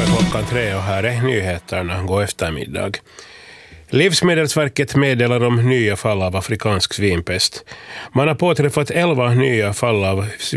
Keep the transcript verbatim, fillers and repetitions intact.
klockan tre och här är nyheterna. God eftermiddag. Livsmedelsverket meddelar om nya fall av afrikansk svinpest. Man har påträffat elva nya fall av